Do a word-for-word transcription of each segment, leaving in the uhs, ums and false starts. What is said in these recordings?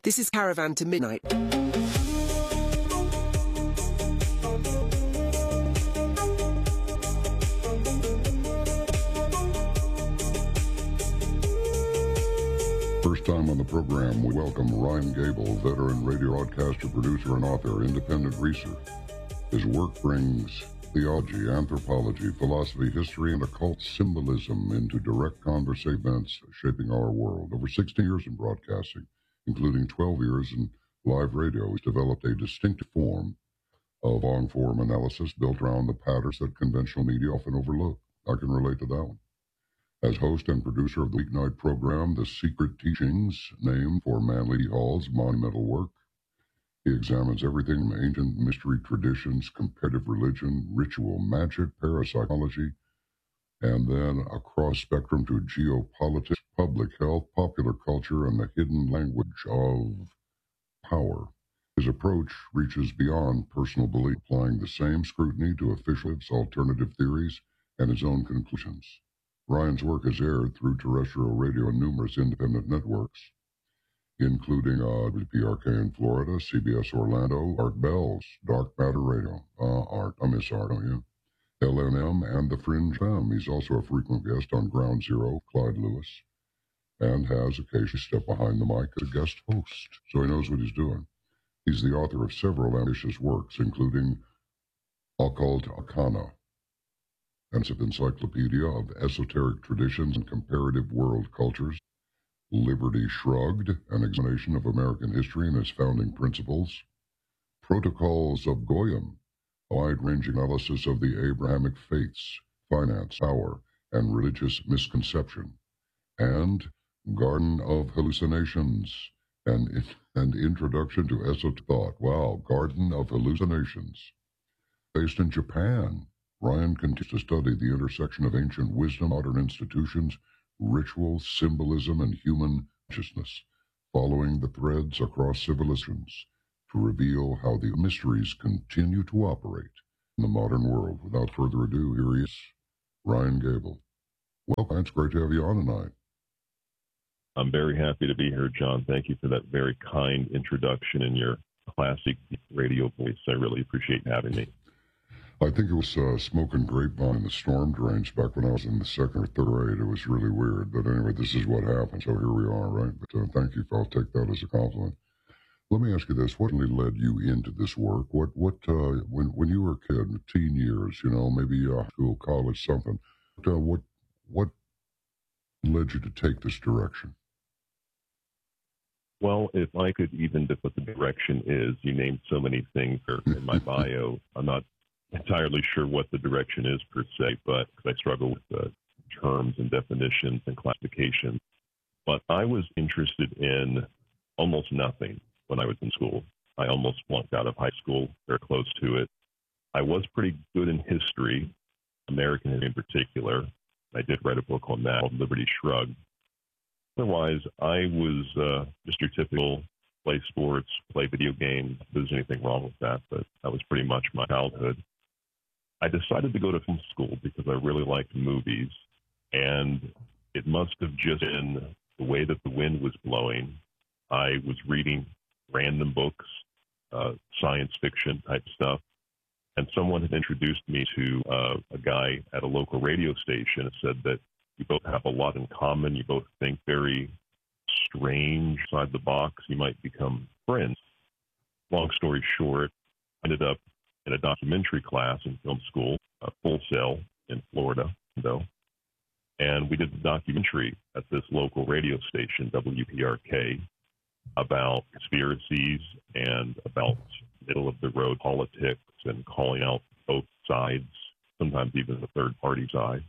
This is Caravan to Midnight. First time on the program, we welcome Ryan Gable, veteran radio broadcaster, producer, and author, independent researcher. His work brings theology, anthropology, philosophy, history, and occult symbolism into direct conversation events shaping our world. Over sixty years in broadcasting, including twelve years in live radio, he's developed a distinctive form of long-form analysis built around the patterns that conventional media often overlook. I can relate to that one. As host and producer of the weeknight program, The Secret Teachings, named for Manly Hall's monumental work, he examines everything from ancient mystery traditions, comparative religion, ritual magic, parapsychology, and then across spectrum to geopolitics, public health, popular culture, and the hidden language of power. His approach reaches beyond personal belief, applying the same scrutiny to official alternative theories and his own conclusions. Ryan's work has aired through terrestrial radio and numerous independent networks, including uh, W P R K in Florida, C B S Orlando, Art Bell's Dark Matter Radio, uh, Art, I miss Art, don't you? L N M, and The Fringe F M. He's also a frequent guest on Ground Zero, Clyde Lewis, and has occasionally stepped behind the mic as a guest host, so he knows what he's doing. He's the author of several ambitious works, including Occult Arcana, an encyclopedia of esoteric traditions and comparative world cultures, Liberty Shrugged, an examination of American history and its founding principles, Protocols of Goyim, a wide-ranging analysis of the Abrahamic faiths, finance, power, and religious misconception, and Garden of Hallucinations, an, an introduction to esoteric thought. Wow, Garden of Hallucinations. Based in Japan, Ryan continues to study the intersection of ancient wisdom, modern institutions, ritual, symbolism, and human consciousness, following the threads across civilizations to reveal how the mysteries continue to operate in the modern world. Without further ado, here he is, Ryan Gable. Well, it's great to have you on tonight. I'm very happy to be here, John. Thank you for that very kind introduction in your classic radio voice. I really appreciate having me. I think it was uh, Smoking Grapevine in the storm drains back when I was in the second or third grade. It was really weird. But anyway, this is what happened. So here we are, right? But uh, thank you. I'll take that as a compliment. Let me ask you this. What really led you into this work? What, what, uh, when, when you were a kid, teen years, you know, maybe uh, school, college, something, uh, what, what led you to take this direction? Well, if I could even define what the direction is, you named so many things in my bio. I'm not entirely sure what the direction is per se, but I struggle with uh, terms and definitions and classifications. But I was interested in almost nothing when I was in school. I almost flunked out of high school, very close to it. I was pretty good in history, American history in particular. I did write a book on that called Liberty Shrugged. Otherwise, I was uh, just your typical play sports, play video games. If there's anything wrong with that, but that was pretty much my childhood. I decided to go to film school because I really liked movies, and it must have just been the way that the wind was blowing. I was reading random books, uh, science fiction type stuff, and someone had introduced me to uh, a guy at a local radio station and said that you both have a lot in common. You both think very strange, outside the box. You might become friends. Long story short, I ended up in a documentary class in film school, uh, Full Sail in Florida, though. And we did the documentary at this local radio station, W P R K, about conspiracies and about middle-of-the-road politics and calling out both sides, sometimes even the third-party side.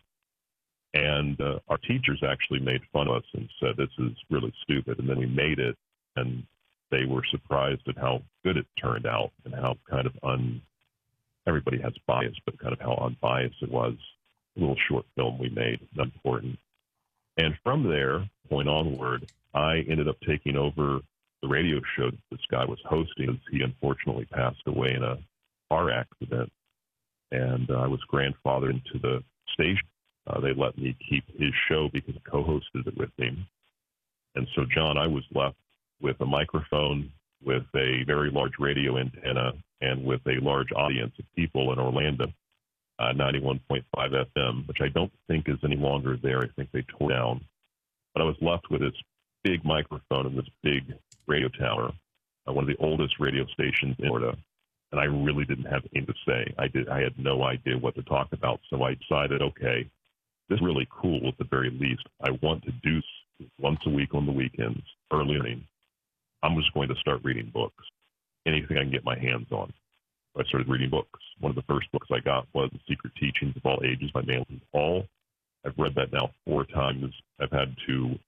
And uh, our teachers actually made fun of us and said, this is really stupid. And then we made it, and they were surprised at how good it turned out and how kind of un... Everybody has bias, but kind of how unbiased it was. A little short film we made, not important. And from there, point onward, I ended up taking over the radio show that this guy was hosting, as he unfortunately passed away in a car accident. And uh, I was grandfathered into the station. Uh, they let me keep his show because I co-hosted it with him. And so, John, I was left with a microphone, with a very large radio antenna, and with a large audience of people in Orlando, uh, ninety-one point five F M, which I don't think is any longer there. I think they tore down. But I was left with this big microphone and this big radio tower, uh, one of the oldest radio stations in Florida. And I really didn't have anything to say. I did. I had no idea what to talk about. So I decided, okay, this is really cool at the very least. I want to do once a week on the weekends, early morning. I'm just going to start reading books, anything I can get my hands on. So I started reading books. One of the first books I got was The Secret Teachings of All Ages by Manly Hall. I've read that now four times. I've had to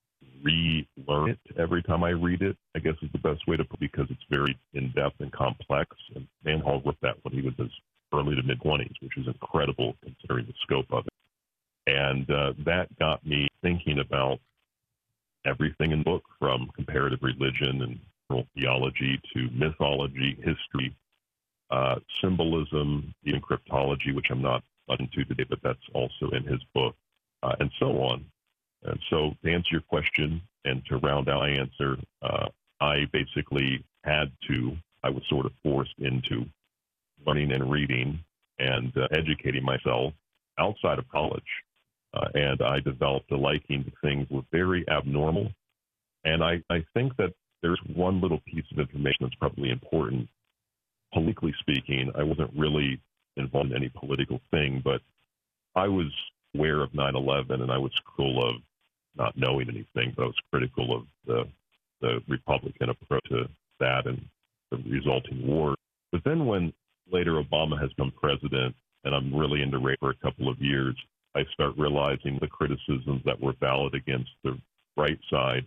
relearn it every time I read it, I guess is the best way to put it, because it's very in-depth and complex. And Manly Hall wrote that when he was his early to mid-twenties, which is incredible considering the scope of it. And uh, that got me thinking about everything in the book, from comparative religion and theology to mythology, history, uh, symbolism, even cryptology, which I'm not into today, but that's also in his book, uh, and so on. And so to answer your question and to round out my answer, uh, I basically had to, I was sort of forced into learning and reading and uh, educating myself outside of college. Uh, and I developed a liking to things that were very abnormal. And I, I think that there's one little piece of information that's probably important. Politically speaking, I wasn't really involved in any political thing, but I was aware of nine eleven, and I was critical of not knowing anything, but I was critical of the, the Republican approach to that and the resulting war. But then when later Obama has become president, and I'm really into radio for a couple of years, I start realizing the criticisms that were valid against the right side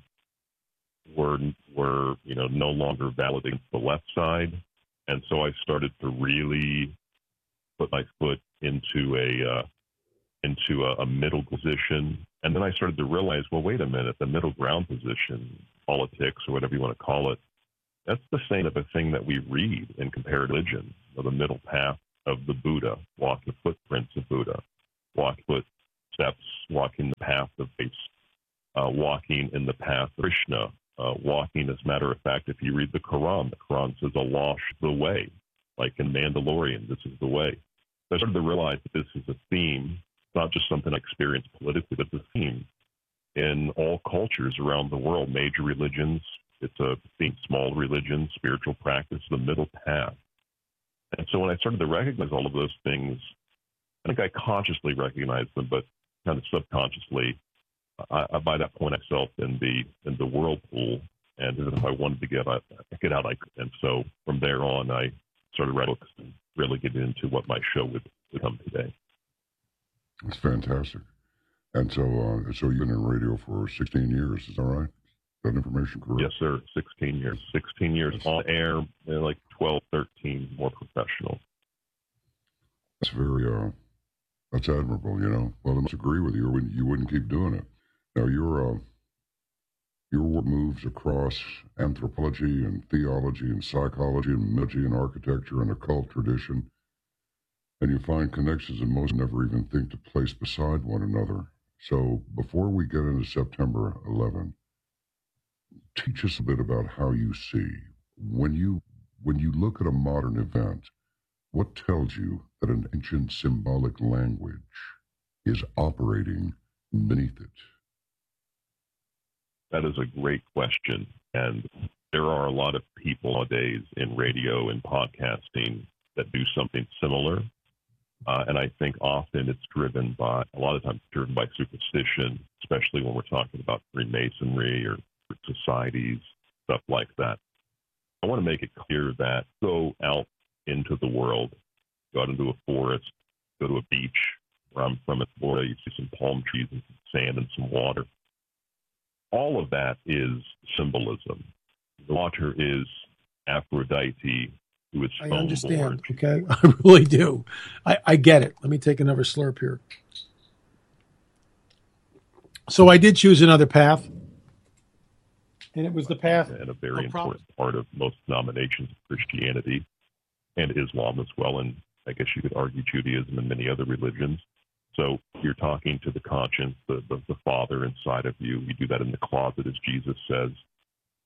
were, were you know, no longer valid against the left side. And so I started to really put my foot into a uh, into a, a middle position. And then I started to realize, well, wait a minute, the middle ground position, politics or whatever you want to call it, that's the same of a thing that we read in comparative religion, or the middle path of the Buddha, walking the footprints of Buddha, walking footsteps, walking the path of faith, uh, walking in the path of Krishna, uh, walking, as a matter of fact, if you read the Quran, the Quran says, Allah is the way, like in Mandalorian, this is the way. So I started to realize that this is a theme, not just something I experienced politically, but the theme in all cultures around the world, major religions. It's a theme, small religions, spiritual practice, the middle path. And so when I started to recognize all of those things, I think I consciously recognized them, but kind of subconsciously, I, I, by that point, I felt in the in the whirlpool, and if I wanted to get out, get out, I could. And so from there on, I started writing books and really getting into what my show would become today. That's fantastic. And so, uh, so you've been in radio for sixteen years, is that right? Is that information correct? Yes, sir. sixteen years. sixteen years That's on air, and like twelve, thirteen more professional. That's very, uh, that's admirable, you know. Well, I must agree with you, or you wouldn't keep doing it. Now, your, uh, your work moves across anthropology and theology and psychology and mythology and architecture and occult tradition, and you find connections that most never even think to place beside one another. So before we get into September eleventh, teach us a bit about how you see. When you when you look at a modern event, what tells you that an ancient symbolic language is operating beneath it? That is a great question. And there are a lot of people nowadays in radio and podcasting that do something similar. Uh, and I think often it's driven by, a lot of times driven by superstition, especially when we're talking about Freemasonry or societies, stuff like that. I want to make it clear that go out into the world, go out into a forest, go to a beach. Where I'm from in Florida, you see some palm trees and some sand and some water. All of that is symbolism. The water is Aphrodite, who is I foam understand, born. okay? I really do. I, I get it. Let me take another slurp here. So I did choose another path, and it was the path. And a very of important part of most denominations of Christianity and Islam as well, and I guess you could argue Judaism and many other religions. So you're talking to the conscience, the, the, the Father inside of you. You do that in the closet, as Jesus says.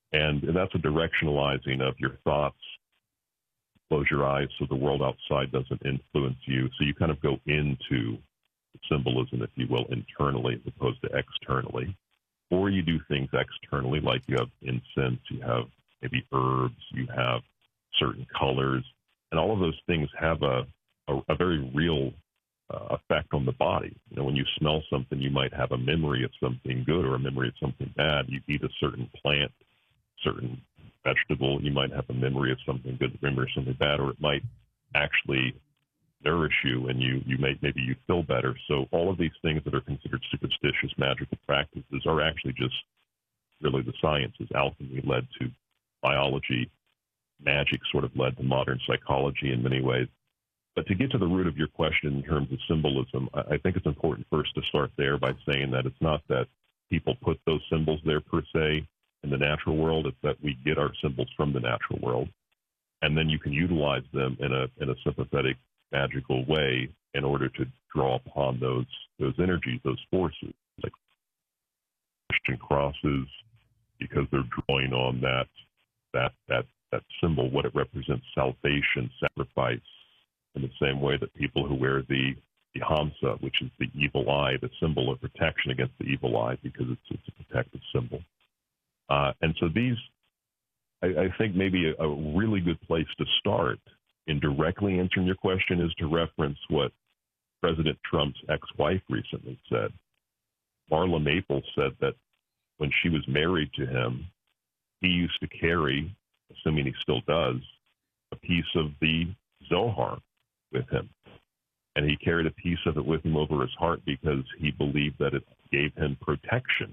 And that's a directionalizing of your thoughts. Close your eyes so the world outside doesn't influence you. So you kind of go into symbolism, if you will, internally as opposed to externally. Or you do things externally, like you have incense, you have maybe herbs, you have certain colors, and all of those things have a, a, a very real uh, effect on the body. You know, when you smell something, you might have a memory of something good or a memory of something bad. You eat a certain plant, certain vegetable, you might have a memory of something good, a memory of something bad, or it might actually nourish you and you, you may, maybe you feel better. So all of these things that are considered superstitious magical practices are actually just really the sciences. Alchemy led to biology. Magic sort of led to modern psychology in many ways. But to get to the root of your question in terms of symbolism, I think it's important first to start there by saying that it's not that people put those symbols there per se in the natural world. It's that we get our symbols from the natural world. And then you can utilize them in a in a sympathetic, magical way in order to draw upon those those energies, those forces, like Christian crosses, because they're drawing on that that that that symbol, what it represents: salvation, sacrifice. In the same way that people who wear the the Hamsa, which is the evil eye, the symbol of protection against the evil eye, because it's it's a protective symbol. Uh, and so these, I, I think, maybe a, a really good place to start in directly answering your question is to reference what President Trump's ex-wife recently said. Marla Maples said that when she was married to him, he used to carry, assuming he still does, a piece of the Zohar with him. And he carried a piece of it with him over his heart because he believed that it gave him protection.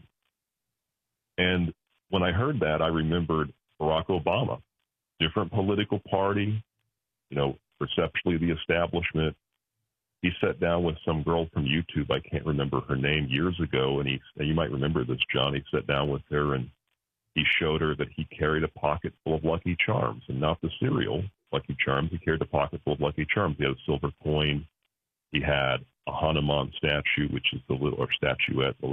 And when I heard that, I remembered Barack Obama, different political party, you know, perceptually the establishment. He sat down with some girl from YouTube, I can't remember her name, years ago, and he, and you might remember this, John. He sat down with her and he showed her that he carried a pocket full of Lucky Charms, and not the cereal Lucky Charms. He carried a pocket full of Lucky Charms. He had a silver coin. He had a Hanuman statue, which is the little, or statuette, the